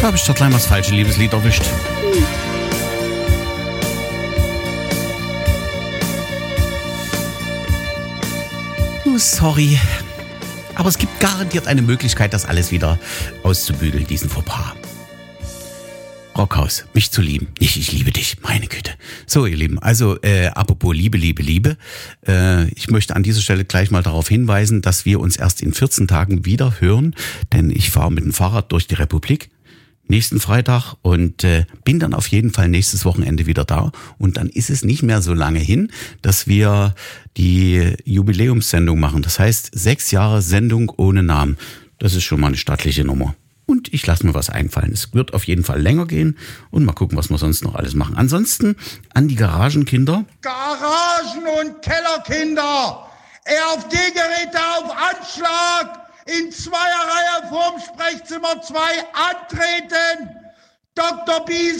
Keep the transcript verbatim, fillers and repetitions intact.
Da habe ich doch gleich mal das falsche Liebeslied erwischt. Oh, sorry. Aber es gibt garantiert eine Möglichkeit, das alles wieder auszubügeln, diesen Fauxpas. Rockhaus, mich zu lieben. Nicht, ich liebe dich, meine Güte. So, ihr Lieben, also äh, apropos Liebe, Liebe, Liebe. Äh, ich möchte an dieser Stelle gleich mal darauf hinweisen, dass wir uns erst in vierzehn Tagen wieder hören, denn ich fahre mit dem Fahrrad durch die Republik nächsten Freitag und äh, bin dann auf jeden Fall nächstes Wochenende wieder da. Und dann ist es nicht mehr so lange hin, dass wir die Jubiläumssendung machen. Das heißt, sechs Jahre Sendung ohne Namen. Das ist schon mal eine stattliche Nummer. Und ich lasse mir was einfallen. Es wird auf jeden Fall länger gehen und mal gucken, was wir sonst noch alles machen. Ansonsten an die Garagenkinder. Garagen- und Kellerkinder! R F D-Geräte auf Anschlag! In Zweierreihe vorm Sprechzimmer zwei antreten! Doktor Bies